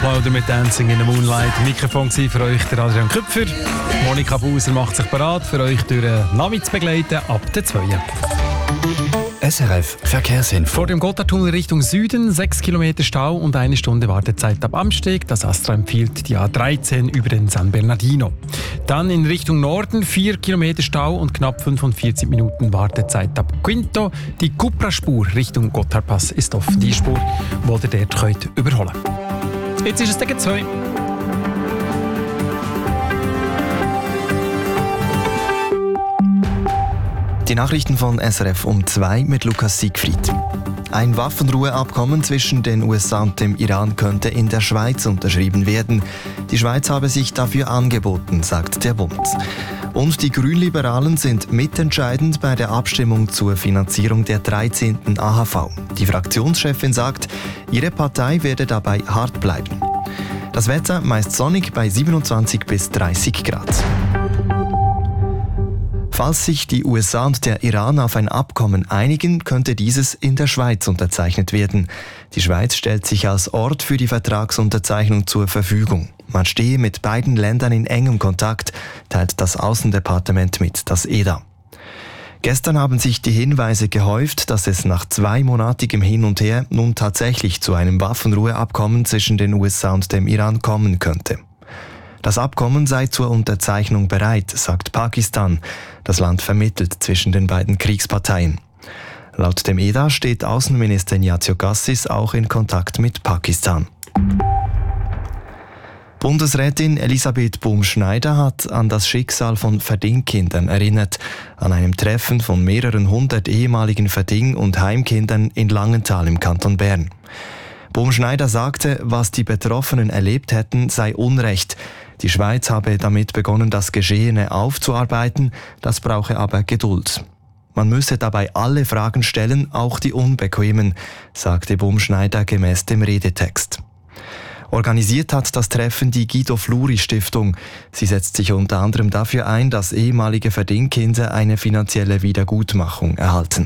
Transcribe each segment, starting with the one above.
Oder mit Dancing in the Moonlight. Mikrofon war für euch der Adrian Küpfer. Monika Buser macht sich bereit, für euch durch den Navi zu begleiten, ab der 2. SRF Verkehrsinfo. Vor dem Gotthardtunnel Richtung Süden 6 Kilometer Stau und 1 Stunde Wartezeit ab Amsteg. Das Astra empfiehlt die A13 über den San Bernardino. Dann in Richtung Norden 4 Kilometer Stau und knapp 45 Minuten Wartezeit ab Quinto. Die Cupra-Spur Richtung Gotthardpass ist offen. Die Spur, wo ihr dort könnt überholen könnt. Jetzt ist es Tag 2. Die Nachrichten von SRF um 2 mit Lukas Siegfried. Ein Waffenruheabkommen zwischen den USA und dem Iran könnte in der Schweiz unterschrieben werden. Die Schweiz habe sich dafür angeboten, sagt der Bund. Und die Grünliberalen sind mitentscheidend bei der Abstimmung zur Finanzierung der 13. AHV. Die Fraktionschefin sagt, ihre Partei werde dabei hart bleiben. Das Wetter meist sonnig bei 27 bis 30 Grad. Falls sich die USA und der Iran auf ein Abkommen einigen, könnte dieses in der Schweiz unterzeichnet werden. Die Schweiz stellt sich als Ort für die Vertragsunterzeichnung zur Verfügung. Man stehe mit beiden Ländern in engem Kontakt, teilt das Außendepartement mit, das EDA. Gestern haben sich die Hinweise gehäuft, dass es nach 2-monatigem Hin und Her nun tatsächlich zu einem Waffenruheabkommen zwischen den USA und dem Iran kommen könnte. Das Abkommen sei zur Unterzeichnung bereit, sagt Pakistan. Das Land vermittelt zwischen den beiden Kriegsparteien. Laut dem EDA steht Außenminister Ignazio Cassis auch in Kontakt mit Pakistan. Bundesrätin Elisabeth Bumschneider hat an das Schicksal von Verdingkindern erinnert, an einem Treffen von mehreren 100 ehemaligen Verding- und Heimkindern in Langenthal im Kanton Bern. Bumschneider sagte, was die Betroffenen erlebt hätten, sei Unrecht. Die Schweiz habe damit begonnen, das Geschehene aufzuarbeiten, das brauche aber Geduld. Man müsse dabei alle Fragen stellen, auch die unbequemen, sagte Bumschneider gemäß dem Redetext. Organisiert hat das Treffen die Guido-Fluri-Stiftung. Sie setzt sich unter anderem dafür ein, dass ehemalige Verdingkinder eine finanzielle Wiedergutmachung erhalten.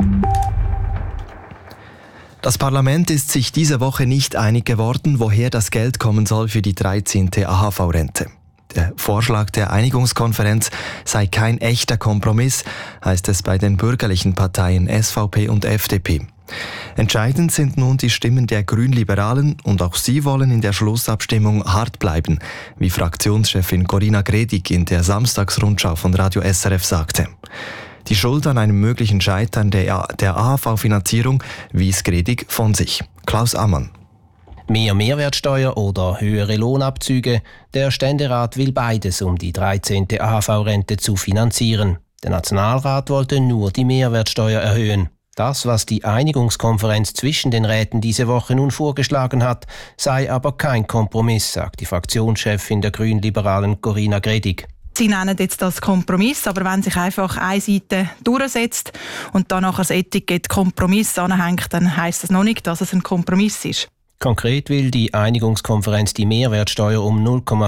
Das Parlament ist sich diese Woche nicht einig geworden, woher das Geld kommen soll für die 13. AHV-Rente. Der Vorschlag der Einigungskonferenz sei kein echter Kompromiss, heißt es bei den bürgerlichen Parteien SVP und FDP. Entscheidend sind nun die Stimmen der Grünliberalen und auch sie wollen in der Schlussabstimmung hart bleiben, wie Fraktionschefin Corinna Gredig in der Samstagsrundschau von Radio SRF sagte. Die Schuld an einem möglichen Scheitern der AHV-Finanzierung wies Gredig von sich. Klaus Ammann. Mehr Mehrwertsteuer oder höhere Lohnabzüge? Der Ständerat will beides, um die 13. AHV-Rente zu finanzieren. Der Nationalrat wollte nur die Mehrwertsteuer erhöhen. Das, was die Einigungskonferenz zwischen den Räten diese Woche nun vorgeschlagen hat, sei aber kein Kompromiss, sagt die Fraktionschefin der Grünliberalen Corinna Gredig. Sie nennen jetzt das Kompromiss, aber wenn sich einfach eine Seite durchsetzt und dann nachher das Etikett Kompromiss anhängt, dann heisst das noch nicht, dass es ein Kompromiss ist. Konkret will die Einigungskonferenz die Mehrwertsteuer um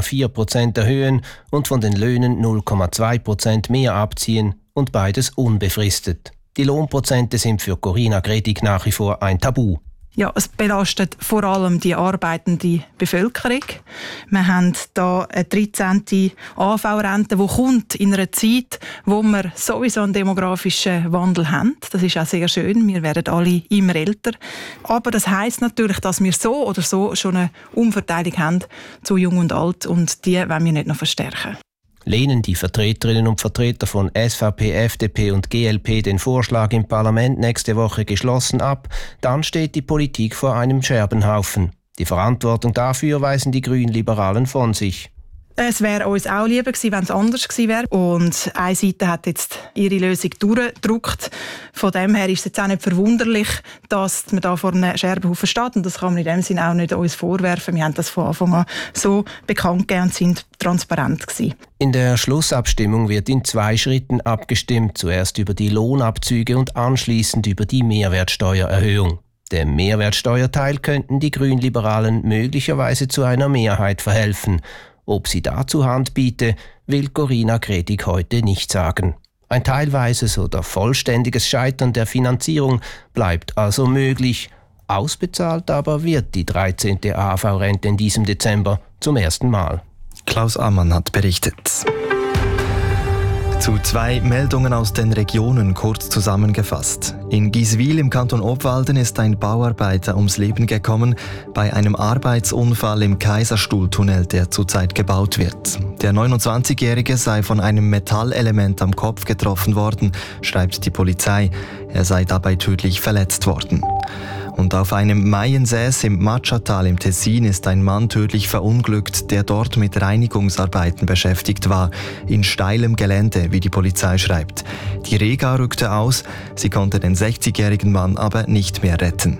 0,4% erhöhen und von den Löhnen 0,2% mehr abziehen und beides unbefristet. Die Lohnprozente sind für Corinna Gredig nach wie vor ein Tabu. Ja, es belastet vor allem die arbeitende Bevölkerung. Wir haben hier eine 13. AHV-Rente, die kommt in einer Zeit, wo wir sowieso einen demografischen Wandel haben. Das ist auch sehr schön. Wir werden alle immer älter. Aber das heisst natürlich, dass wir so oder so schon eine Umverteilung haben zu Jung und Alt. Und die wollen wir nicht noch verstärken. Lehnen die Vertreterinnen und Vertreter von SVP, FDP und GLP den Vorschlag im Parlament nächste Woche geschlossen ab, dann steht die Politik vor einem Scherbenhaufen. Die Verantwortung dafür weisen die Grünliberalen von sich. Es wäre uns auch lieber gewesen, wenn es anders gewesen wäre. Und eine Seite hat jetzt ihre Lösung durchgedrückt. Von dem her ist es jetzt auch nicht verwunderlich, dass man da vor einem Scherbenhaufen steht. Und das kann man in dem Sinne auch nicht uns vorwerfen. Wir haben das von Anfang an so bekannt gegeben und sind transparent gewesen. In der Schlussabstimmung wird in 2 Schritten abgestimmt. Zuerst über die Lohnabzüge und anschließend über die Mehrwertsteuererhöhung. Dem Mehrwertsteuerteil könnten die Grünliberalen möglicherweise zu einer Mehrheit verhelfen. Ob sie dazu Hand biete, will Corinna Gredig heute nicht sagen. Ein teilweises oder vollständiges Scheitern der Finanzierung bleibt also möglich, Ausbezahlt aber wird die 13. AHV-Rente in diesem Dezember zum ersten Mal. Klaus Ammann hat berichtet. Zu 2 Meldungen aus den Regionen kurz zusammengefasst. In Giswil im Kanton Obwalden ist ein Bauarbeiter ums Leben gekommen bei einem Arbeitsunfall im Kaiserstuhltunnel, der zurzeit gebaut wird. Der 29-Jährige sei von einem Metallelement am Kopf getroffen worden, schreibt die Polizei. Er sei dabei tödlich verletzt worden. Und auf einem Maiensäß im Matschatal im Tessin ist ein Mann tödlich verunglückt, der dort mit Reinigungsarbeiten beschäftigt war, in steilem Gelände, wie die Polizei schreibt. Die Rega rückte aus, sie konnte den 60-jährigen Mann aber nicht mehr retten.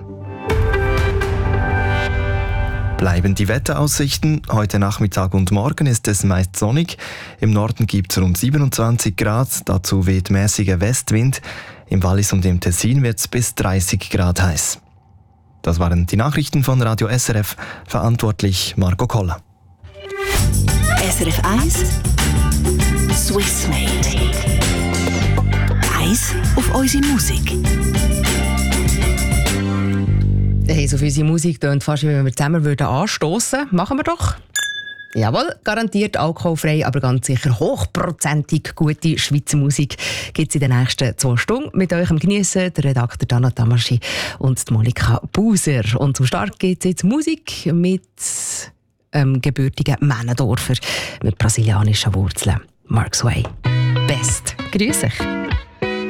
Bleiben die Wetteraussichten. Heute Nachmittag und morgen ist es meist sonnig. Im Norden gibt es rund 27 Grad, dazu weht mäßiger Westwind. Im Wallis und im Tessin wird es bis 30 Grad heiß. Das waren die Nachrichten von Radio SRF, verantwortlich Marco Koller. SRF 1 Swiss Made. Eins auf unsere Musik. Hey, so auf unsere Musik tönt fast, wie wenn wir zusammen anstoßen würden. Machen wir doch. Jawohl, garantiert alkoholfrei, aber ganz sicher hochprozentig gute Schweizer Musik gibt es in den nächsten 2 Stunden. Mit euch am Geniessen der Redakteur Dana Tamaschi und die Monika Buser. Und zum Start gibt es jetzt Musik mit gebürtigen Männendorfer mit brasilianischen Wurzeln. Mark Sway. Best. Grüß euch.